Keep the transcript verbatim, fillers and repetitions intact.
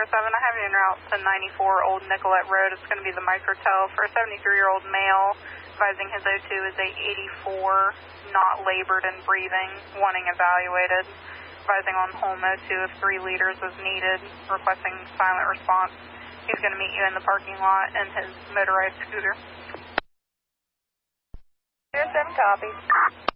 zero seven, I have you en route to ninety-four Old Nicollet Road. It's going to be the microtel for a seventy-three-year-old male, advising his O two is eight eighty-four, not labored and breathing, wanting evaluated, advising on home O two if three liters is needed, requesting silent response. He's going to meet you in the parking lot in his motorized scooter. zero seven, copy.